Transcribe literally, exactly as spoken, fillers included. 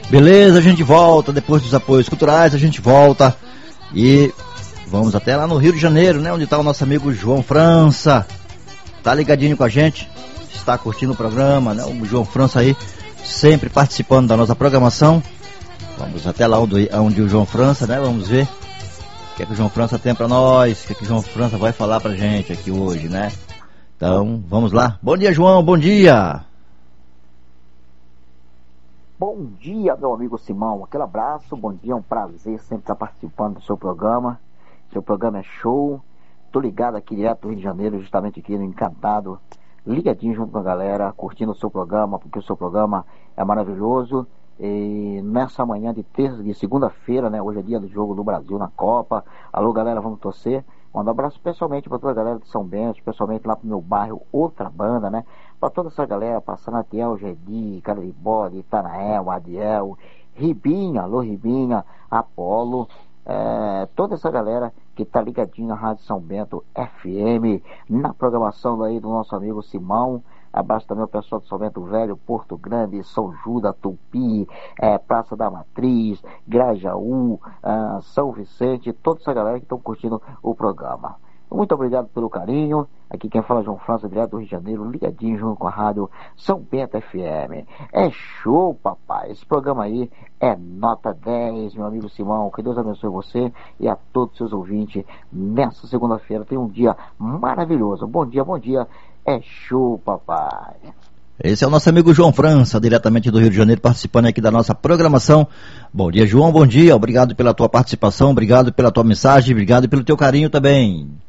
Beleza, a gente volta, depois dos apoios culturais, a gente volta e vamos até lá no Rio de Janeiro, né? Onde está o nosso amigo João França. Tá ligadinho com a gente, está curtindo o programa, né? O João França aí, sempre participando da nossa programação. Vamos até lá onde, onde o João França, né? Vamos ver o que é que o João França tem pra nós, o que é que o João França vai falar pra gente aqui hoje, né? Então, vamos lá. Bom dia, João, bom dia! Bom dia, meu amigo Simão, aquele abraço, bom dia, é um prazer sempre estar participando do seu programa. Seu programa é show, tô ligado aqui direto do Rio de Janeiro, justamente aqui no Encantado, ligadinho junto com a galera, curtindo o seu programa, porque o seu programa é maravilhoso. E nessa manhã de terça, de segunda-feira, né, hoje é dia do jogo do Brasil na Copa. Alô, galera, vamos torcer. Manda um abraço especialmente para toda a galera de São Bento, especialmente lá pro meu bairro, outra banda, né? Para toda essa galera, para Sanatiel, Gedi, Caribode, Itanael, Adiel, Ribinha, alô Ribinha, Apolo, é, toda essa galera que tá ligadinho na Rádio São Bento F M, na programação daí do nosso amigo Simão. Abraço também o pessoal de São Bento Velho, Porto Grande, São Judas, Tupi, é, Praça da Matriz, Grajaú, ah, São Vicente, toda essa galera que estão curtindo o programa. Muito obrigado pelo carinho. Aqui quem fala é João França, direto do Rio de Janeiro, ligadinho junto com a rádio São Bento F M. É show, papai. Esse programa aí é nota dez, meu amigo Simão. Que Deus abençoe você e a todos os seus ouvintes nessa segunda-feira. Tem um dia maravilhoso. Bom dia, bom dia. É show, papai. Esse é o nosso amigo João França, diretamente do Rio de Janeiro, participando aqui da nossa programação. Bom dia, João, bom dia. Obrigado pela tua participação, obrigado pela tua mensagem, obrigado pelo teu carinho também.